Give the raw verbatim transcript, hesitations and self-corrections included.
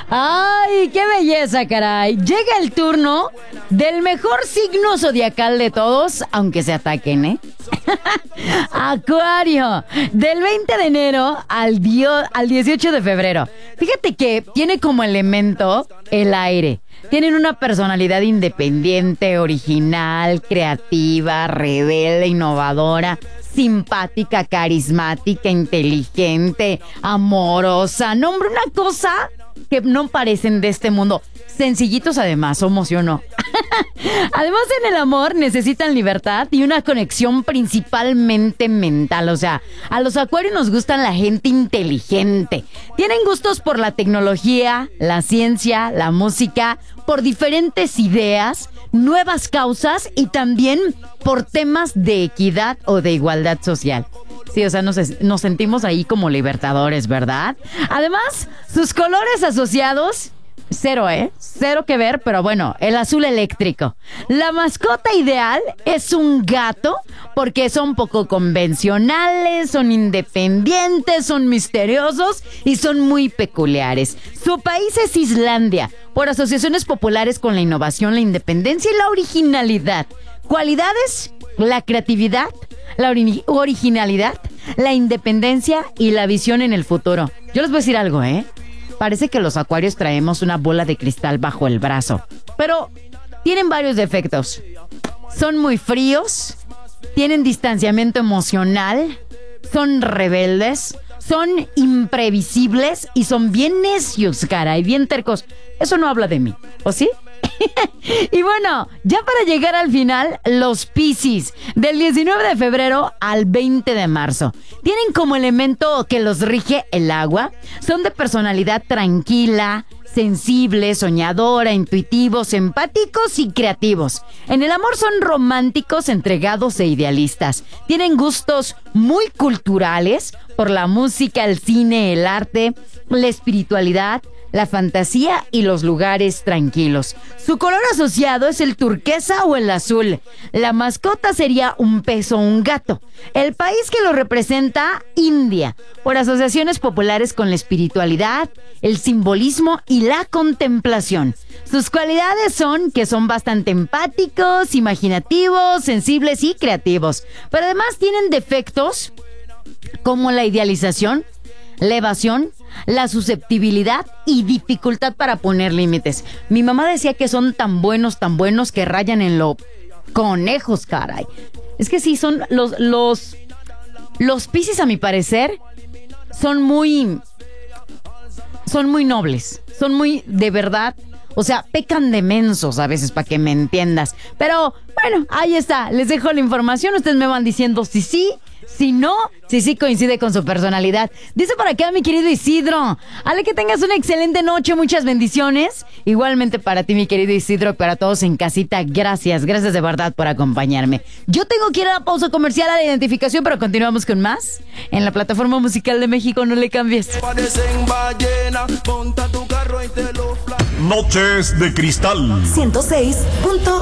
¡Ay, qué belleza, caray! Llega el turno del mejor signo zodiacal de todos, aunque se ataquen, ¿eh? Acuario, del veinte de enero al, dio, al dieciocho de febrero. Fíjate que tiene como elemento el aire. Tienen una personalidad independiente, original, creativa, rebelde, innovadora, simpática, carismática, inteligente, amorosa. No, hombre, una cosa que no parecen de este mundo. Sencillitos además, somos yo no. Además, en el amor necesitan libertad y una conexión principalmente mental. O sea, a los acuarios nos gustan la gente inteligente. Tienen gustos por la tecnología, la ciencia, la música, por diferentes ideas, nuevas causas y también por temas de equidad o de igualdad social. Sí, o sea, nos, nos sentimos ahí como libertadores, ¿verdad? Además, sus colores asociados... Cero, ¿eh? Cero que ver, pero bueno, el azul eléctrico. La mascota ideal es un gato porque son poco convencionales, son independientes, son misteriosos y son muy peculiares. Su país es Islandia, por asociaciones populares con la innovación, la independencia y la originalidad. Cualidades, la creatividad, la ori- originalidad, la independencia y la visión en el futuro. Yo les voy a decir algo, ¿eh? Parece que los acuarios traemos una bola de cristal bajo el brazo, pero tienen varios defectos. Son muy fríos, tienen distanciamiento emocional, son rebeldes, son imprevisibles y son bien necios, caray, bien tercos. Eso no habla de mí, ¿o sí? Y bueno, ya para llegar al final, los Piscis, del diecinueve de febrero al veinte de marzo. Tienen como elemento que los rige el agua. Son de personalidad tranquila, sensible, soñadora, intuitivos, empáticos y creativos. En el amor son románticos, entregados e idealistas. Tienen gustos muy culturales por la música, el cine, el arte, la espiritualidad, la fantasía y los lugares tranquilos. Su color asociado es el turquesa o el azul. La mascota sería un pez o un gato. El país que lo representa, India, por asociaciones populares con la espiritualidad, el simbolismo y la contemplación. Sus cualidades son que son bastante empáticos, imaginativos, sensibles y creativos. Pero además tienen defectos como la idealización, la evasión, la susceptibilidad y dificultad para poner límites. Mi mamá decía que son tan buenos, tan buenos que rayan en lo conejos, caray. Es que sí, son los, los, los Piscis, a mi parecer, son muy, son muy nobles, son muy, de verdad, o sea, pecan de mensos a veces, para que me entiendas. Pero, bueno, ahí está, les dejo la información, ustedes me van diciendo si sí, si no, si sí coincide con su personalidad. Dice por acá mi querido Isidro. Ale, que tengas una excelente noche, muchas bendiciones. Igualmente para ti, mi querido Isidro, y para todos en casita, gracias, gracias de verdad por acompañarme. Yo tengo que ir a la pausa comercial a la identificación, pero continuamos con más en la plataforma musical de México. No le cambies. Noches de Cristal ciento seis punto